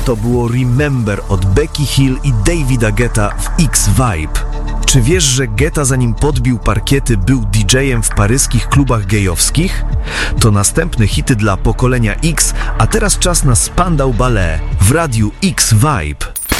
To było Remember od Becky Hill i Davida Guetta w X-Vibe. Czy wiesz, że Guetta, zanim podbił parkiety, był DJ-em w paryskich klubach gejowskich? To następne hity dla pokolenia X, a teraz czas na Spandau Ballet w radiu X-Vibe.